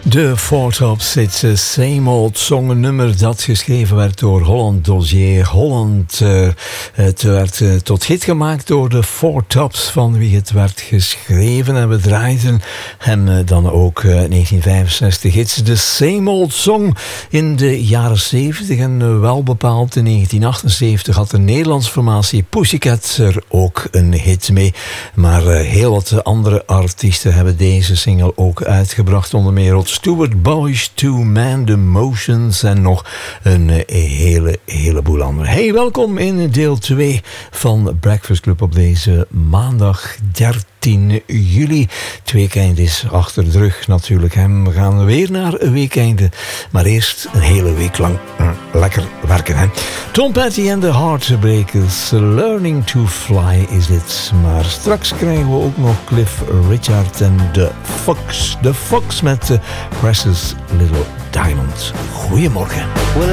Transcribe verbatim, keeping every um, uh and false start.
De Four Tops, it's a same old song, een nummer dat geschreven werd door Holland Dozier. Holland, uh, het werd uh, tot hit gemaakt door de Four Tops, van wie het werd geschreven. En we draaiden hem uh, dan ook uh, negentien vijfenzestig. It's the same old song in de jaren zeventig. En uh, wel bepaald in negentien achtenzeventig had de Nederlandse formatie Pussycat er ook een hit mee. Maar uh, heel wat andere artiesten hebben deze single ook uitgebracht. Onder meer Rod Stewart, Boys to Man, The Motions en nog een hele, heleboel andere. Hey, welkom in deel twee van Breakfast Club op deze maandag dertien juli. Het weekend is achter de rug natuurlijk. En we gaan weer naar een weekende. Maar eerst een hele week lang mm, lekker werken. Hè? Tom Petty en de Heartbreakers. Learning to Fly is dit. Maar straks krijgen we ook nog Cliff Richard en de Fox. De Fox met de Precious Little Diamond. Goedemorgen.